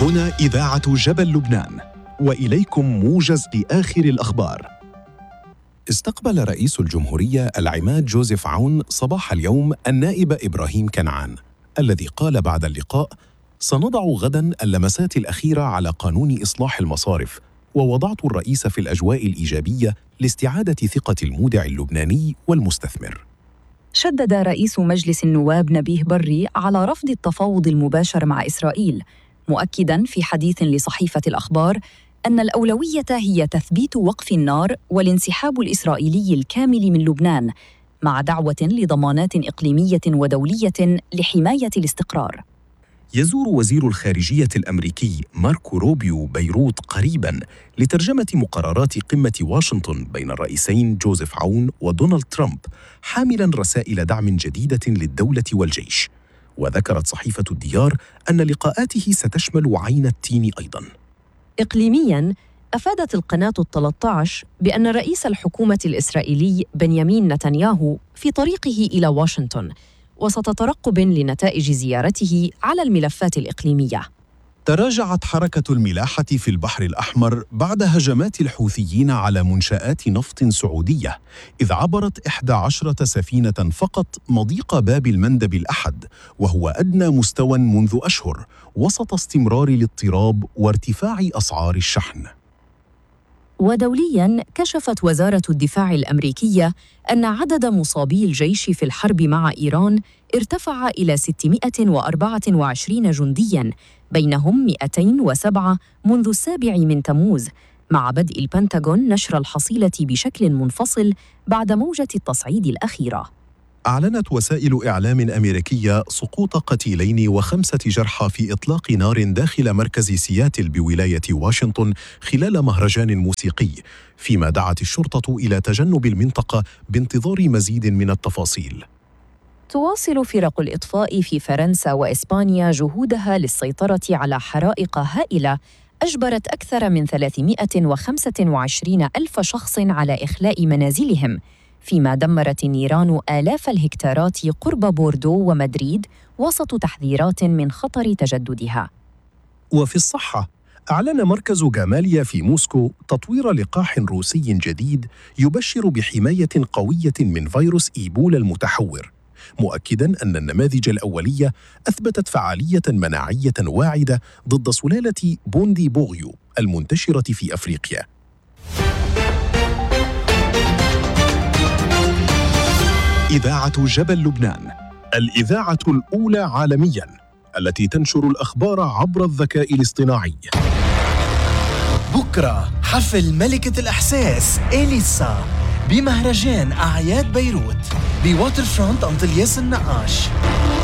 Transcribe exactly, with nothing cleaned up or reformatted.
هنا إذاعة جبل لبنان، وإليكم موجز لآخر الأخبار. استقبل رئيس الجمهورية العماد جوزيف عون صباح اليوم النائب إبراهيم كنعان، الذي قال بعد اللقاء: سنضع غداً اللمسات الأخيرة على قانون إصلاح المصارف، ووضعت الرئيس في الأجواء الإيجابية لاستعادة ثقة المودع اللبناني والمستثمر. شدد رئيس مجلس النواب نبيه بري على رفض التفاوض المباشر مع إسرائيل، مؤكداً في حديث لصحيفة الأخبار أن الأولوية هي تثبيت وقف النار والانسحاب الإسرائيلي الكامل من لبنان، مع دعوة لضمانات إقليمية ودولية لحماية الاستقرار. يزور وزير الخارجية الأمريكي ماركو روبيو بيروت قريباً لترجمة مقررات قمة واشنطن بين الرئيسين جوزيف عون ودونالد ترامب، حاملاً رسائل دعم جديدة للدولة والجيش. وذكرت صحيفة الديار أن لقاءاته ستشمل عين التين أيضاً. إقليمياً، أفادت القناة الثلاثة عشر بأن رئيس الحكومة الإسرائيلي بنيامين نتنياهو في طريقه إلى واشنطن، وسط ترقب لنتائج زيارته على الملفات الإقليمية. تراجعت حركة الملاحة في البحر الأحمر بعد هجمات الحوثيين على منشآت نفط سعودية، إذ عبرت إحدى عشرة سفينة فقط مضيق باب المندب الأحد، وهو أدنى مستوى منذ أشهر، وسط استمرار الاضطراب وارتفاع أسعار الشحن. ودولياً، كشفت وزارة الدفاع الأمريكية أن عدد مصابي الجيش في الحرب مع إيران ارتفع إلى ستمائة وأربعة وعشرين جندياً، بينهم مئتين وسبعة منذ السابع من تموز، مع بدء البنتاغون نشر الحصيلة بشكل منفصل بعد موجة التصعيد الأخيرة. أعلنت وسائل إعلام أمريكية سقوط قتيلين وخمسة جرحى في إطلاق نار داخل مركز سياتل بولاية واشنطن خلال مهرجان موسيقي، فيما دعت الشرطة إلى تجنب المنطقة بانتظار مزيد من التفاصيل. تواصل فرق الإطفاء في فرنسا وإسبانيا جهودها للسيطرة على حرائق هائلة أجبرت أكثر من ثلاثمائة وخمسة وعشرين ألف شخص على إخلاء منازلهم، فيما دمرت النيران آلاف الهكتارات قرب بوردو ومدريد وسط تحذيرات من خطر تجددها. وفي الصحة، أعلن مركز جاماليا في موسكو تطوير لقاح روسي جديد يبشر بحماية قوية من فيروس إيبولا المتحور، مؤكداً أن النماذج الأولية أثبتت فعالية مناعية واعدة ضد سلالة بوندي بوغيو المنتشرة في أفريقيا. إذاعة جبل لبنان، الإذاعة الأولى عالمياً التي تنشر الأخبار عبر الذكاء الاصطناعي. بكرة حفل ملكة الإحساس إليسا بمهرجان أعياد بيروت بواتر فرونت أنطلياس النقاش.